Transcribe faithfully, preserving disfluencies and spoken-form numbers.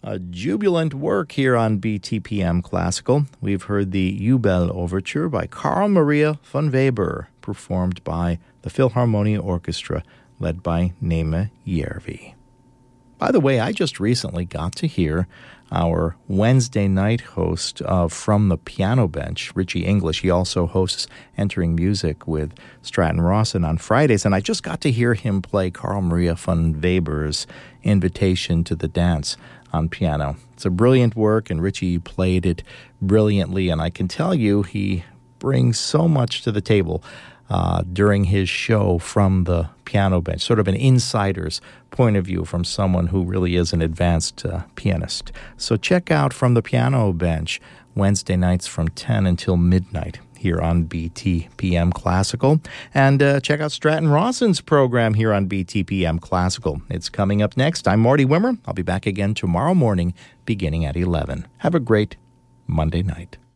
A jubilant work here on B T P M Classical. We've heard the Jubel Overture by Carl Maria von Weber, performed by the Philharmonia Orchestra, led by Neeme Järvi. By the way, I just recently got to hear our Wednesday night host of From the Piano Bench, Richie English. He also hosts Entering Music with Stratton Rawson on Fridays, and I just got to hear him play Carl Maria von Weber's Invitation to the Dance on piano. It's a brilliant work, and Richie played it brilliantly, and I can tell you he brings so much to the table uh, during his show From the Piano Bench, sort of an insider's point of view from someone who really is an advanced uh, pianist. So check out From the Piano Bench Wednesday nights from ten until midnight here on B T P M Classical. And uh, check out Stratton Rawson's program here on B T P M Classical. It's coming up next. I'm Marty Wimmer. I'll be back again tomorrow morning beginning at eleven. Have a great Monday night.